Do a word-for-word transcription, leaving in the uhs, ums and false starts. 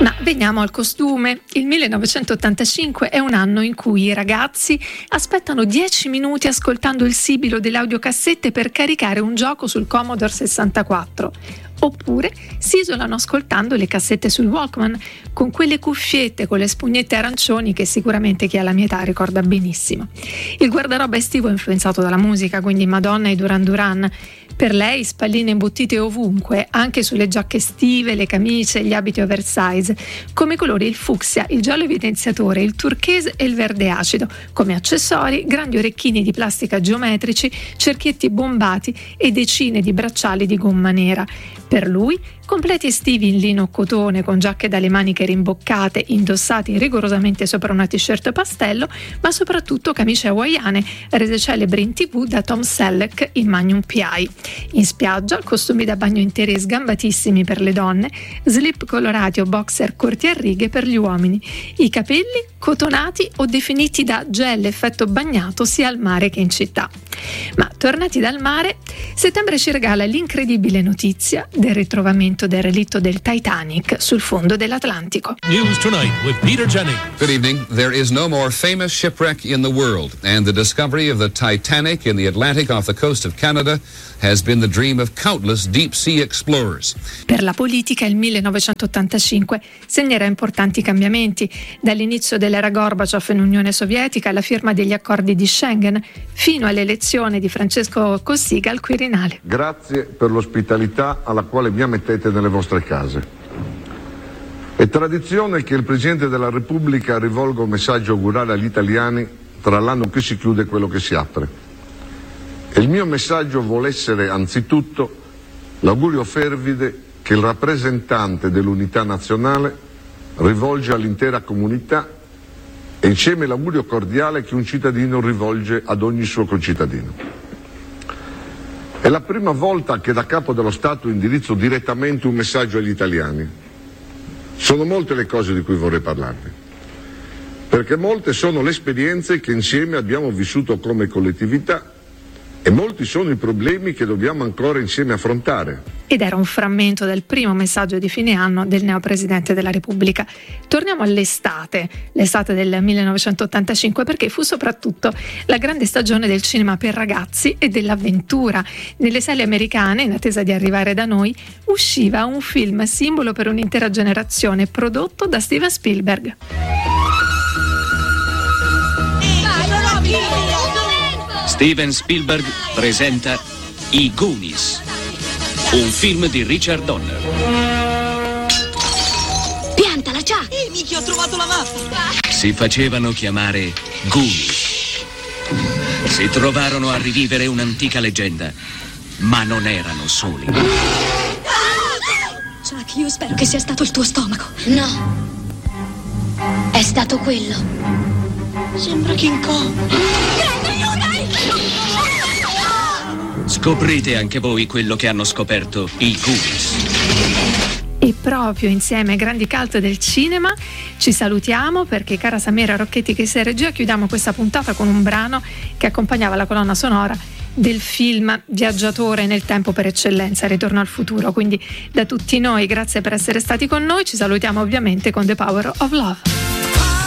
Ma veniamo al costume. Il millenovecentottantacinque è un anno in cui i ragazzi aspettano dieci minuti ascoltando il sibilo delle audiocassette per caricare un gioco sul Commodore sessantaquattro. Oppure si isolano ascoltando le cassette sul Walkman, con quelle cuffiette con le spugnette arancioni che sicuramente chi ha la mia età ricorda benissimo. Il guardaroba estivo è influenzato dalla musica, quindi Madonna e Duran Duran. Per lei spalline imbottite ovunque, anche sulle giacche estive, le camicie, gli abiti oversize. Come colori il fucsia, il giallo evidenziatore, il turchese e il verde acido. Come accessori, grandi orecchini di plastica geometrici, cerchietti bombati e decine di bracciali di gomma nera. Per lui, completi estivi in lino cotone con giacche dalle maniche rimboccate, indossati rigorosamente sopra una t-shirt pastello, ma soprattutto camicie hawaiane, rese celebri in tv da Tom Selleck in Magnum P I. In spiaggia, costumi da bagno interi sgambatissimi per le donne, slip colorati o boxer corti a righe per gli uomini. I capelli cotonati o definiti da gel effetto bagnato sia al mare che in città. Ma tornati dal mare, settembre ci regala l'incredibile notizia del ritrovamento del relitto del Titanic sul fondo dell'Atlantico. News Tonight with Peter Jennings. Good evening. There is no more famous shipwreck in the world, and the discovery of the Titanic in the Atlantic off the coast of Canada has been the dream of countless deep-sea explorers. Per la politica il millenovecentottantacinque segnerà importanti cambiamenti, dall'inizio dell'era Gorbaciov in Unione Sovietica alla firma degli accordi di Schengen, fino all'elezione di Francesco Cossiga al Quirinale. Grazie per l'ospitalità alla quale mi ammettete nelle vostre case. È tradizione che il Presidente della Repubblica rivolga un messaggio augurale agli italiani tra l'anno che si chiude e quello che si apre. E il mio messaggio vuole essere anzitutto l'augurio fervide che il rappresentante dell'unità nazionale rivolge all'intera comunità e insieme l'augurio cordiale che un cittadino rivolge ad ogni suo concittadino. È la prima volta che da capo dello Stato indirizzo direttamente un messaggio agli italiani. Sono molte le cose di cui vorrei parlarvi, perché molte sono le esperienze che insieme abbiamo vissuto come collettività e molti sono i problemi che dobbiamo ancora insieme affrontare. Ed era un frammento del primo messaggio di fine anno del neopresidente della Repubblica. Torniamo all'estate, l'estate del millenovecentottantacinque, perché fu soprattutto la grande stagione del cinema per ragazzi e dell'avventura. Nelle sale americane, in attesa di arrivare da noi, usciva un film simbolo per un'intera generazione, prodotto da Steven Spielberg. Steven Spielberg presenta I Goonies, un film di Richard Donner. Piantala già! Ehi, mica, ho trovato la mappa! Si facevano chiamare Goonies. Si trovarono a rivivere un'antica leggenda, ma non erano soli. Chuck, io spero che sia stato il tuo stomaco. No, è stato quello. Sembra King Kong. Scoprite anche voi quello che hanno scoperto i Goonies. E proprio insieme ai grandi cult del cinema ci salutiamo, perché cara Samira Rocchetti che sei in regia, chiudiamo questa puntata con un brano che accompagnava la colonna sonora del film viaggiatore nel tempo per eccellenza, Ritorno al futuro. Quindi da tutti noi grazie per essere stati con noi, ci salutiamo ovviamente con The Power of Love.